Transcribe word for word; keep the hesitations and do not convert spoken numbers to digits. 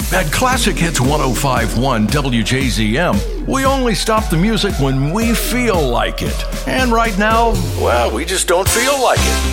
At Classic Hits one oh five point one W J Z M, we only stop the music when we feel like it. And right now, well, we just don't feel like it.